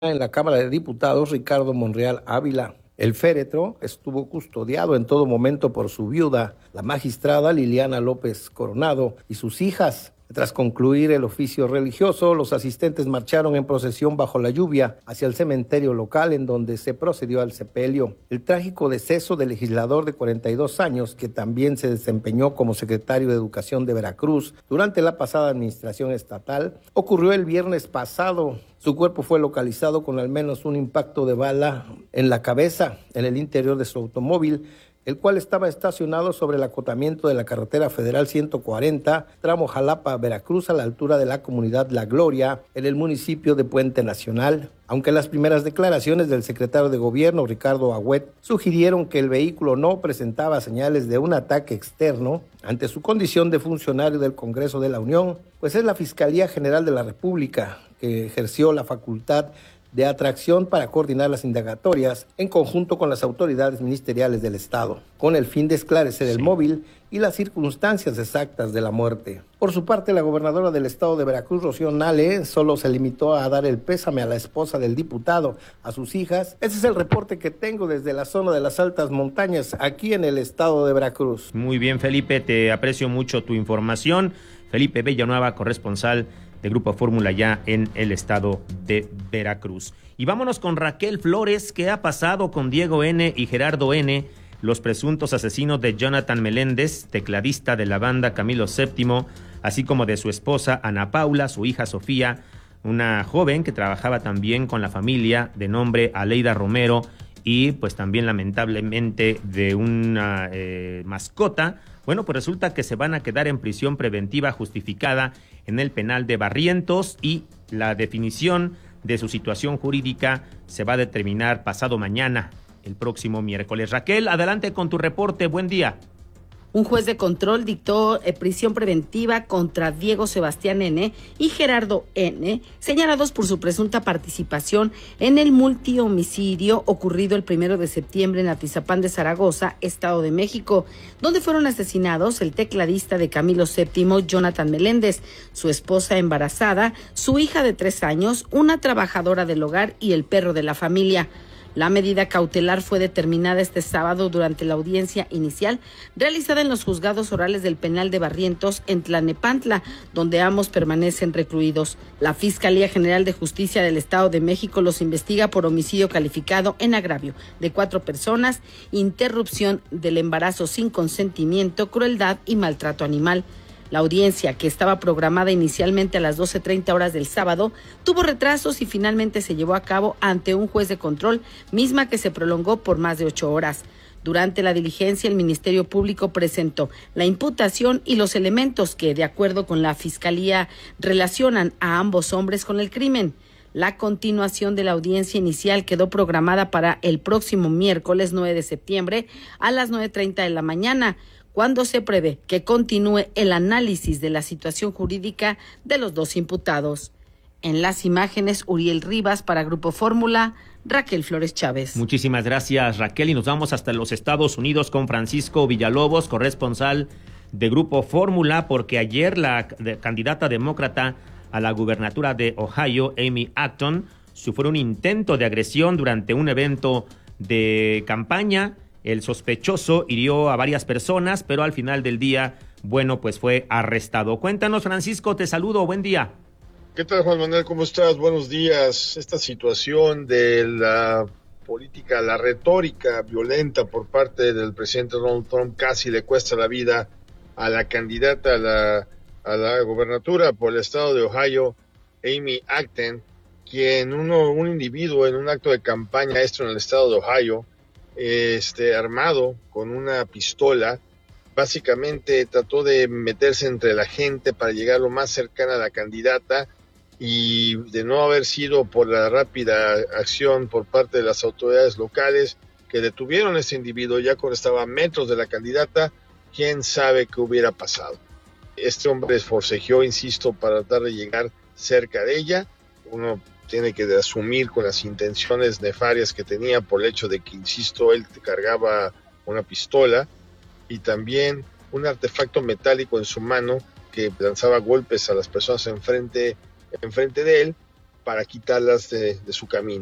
en la Cámara de Diputados, Ricardo Monreal Ávila. El féretro estuvo custodiado en todo momento por su viuda, la magistrada Liliana López Coronado, y sus hijas. Tras concluir el oficio religioso, los asistentes marcharon en procesión bajo la lluvia hacia el cementerio local, en donde se procedió al sepelio. El trágico deceso del legislador de 42 años, que también se desempeñó como secretario de Educación de Veracruz durante la pasada administración estatal, ocurrió el viernes pasado. Su cuerpo fue localizado con al menos un impacto de bala en la cabeza, en el interior de su automóvil, el cual estaba estacionado sobre el acotamiento de la carretera federal 140, tramo Jalapa-Veracruz, a la altura de la comunidad La Gloria, en el municipio de Puente Nacional. Aunque las primeras declaraciones del secretario de Gobierno, Ricardo Agüet, sugirieron que el vehículo no presentaba señales de un ataque externo, ante su condición de funcionario del Congreso de la Unión, pues es la Fiscalía General de la República que ejerció la facultad de atracción para coordinar las indagatorias en conjunto con las autoridades ministeriales del Estado, con el fin de esclarecer el móvil y las circunstancias exactas de la muerte. Por su parte, la gobernadora del Estado de Veracruz, Rocío Nale, solo se limitó a dar el pésame a la esposa del diputado, a sus hijas. Ese es el reporte que tengo desde la zona de las altas montañas, aquí en el Estado de Veracruz. Muy bien, Felipe, te aprecio mucho tu información. Felipe Villanueva, corresponsal de Grupo Fórmula ya en el estado de Veracruz. Y vámonos con Raquel Flores. ¿Qué ha pasado con Diego N. y Gerardo N., los presuntos asesinos de Jonathan Meléndez, tecladista de la banda Camilo VII, así como de su esposa Ana Paula, su hija Sofía, una joven que trabajaba también con la familia de nombre Aleida Romero, y pues también lamentablemente de una mascota? Bueno, pues resulta que se van a quedar en prisión preventiva justificada en el penal de Barrientos, y la definición de su situación jurídica se va a determinar pasado mañana, el próximo miércoles. Raquel, adelante con tu reporte. Buen día. Un juez de control dictó prisión preventiva contra Diego Sebastián N. y Gerardo N., señalados por su presunta participación en el multihomicidio ocurrido el 1 de septiembre en Atizapán de Zaragoza, Estado de México, donde fueron asesinados el tecladista de Camilo VII, Jonathan Meléndez, su esposa embarazada, su hija de 3 años, una trabajadora del hogar y el perro de la familia. La medida cautelar fue determinada este sábado durante la audiencia inicial realizada en los juzgados orales del penal de Barrientos en Tlalnepantla, donde ambos permanecen recluidos. La Fiscalía General de Justicia del Estado de México los investiga por homicidio calificado en agravio de 4 personas, interrupción del embarazo sin consentimiento, crueldad y maltrato animal. La audiencia, que estaba programada inicialmente a las 12:30 horas del sábado, tuvo retrasos y finalmente se llevó a cabo ante un juez de control, misma que se prolongó por más de 8 horas. Durante la diligencia, el Ministerio Público presentó la imputación y los elementos que, de acuerdo con la Fiscalía, relacionan a ambos hombres con el crimen. La continuación de la audiencia inicial quedó programada para el próximo miércoles 9 de septiembre a las 9:30 de la mañana, cuando se prevé que continúe el análisis de la situación jurídica de los dos imputados. En las imágenes, Uriel Rivas para Grupo Fórmula, Raquel Flores Chávez. Muchísimas gracias, Raquel, y nos vamos hasta los Estados Unidos con Francisco Villalobos, corresponsal de Grupo Fórmula, porque ayer la candidata demócrata a la gubernatura de Ohio, Amy Acton, sufrió un intento de agresión durante un evento de campaña. El sospechoso hirió a varias personas, pero al final del día, bueno, pues fue arrestado. Cuéntanos, Francisco, te saludo, buen día. ¿Qué tal, Juan Manuel? ¿Cómo estás? Buenos días. Esta situación de la política, la retórica violenta por parte del presidente Donald Trump casi le cuesta la vida a la candidata a la gobernatura por el estado de Ohio, Amy Acton, quien un individuo en un acto de campaña en el estado de Ohio, armado con una pistola, básicamente trató de meterse entre la gente para llegar lo más cercana a la candidata, y de no haber sido por la rápida acción por parte de las autoridades locales que detuvieron a ese individuo ya cuando estaba a metros de la candidata, quién sabe qué hubiera pasado. Este hombre forcejeó, insisto, para tratar de llegar cerca de ella. Uno tiene que asumir con las intenciones nefarias que tenía por el hecho de que, insisto, él cargaba una pistola y también un artefacto metálico en su mano que lanzaba golpes a las personas enfrente de él, para quitarlas de su camino.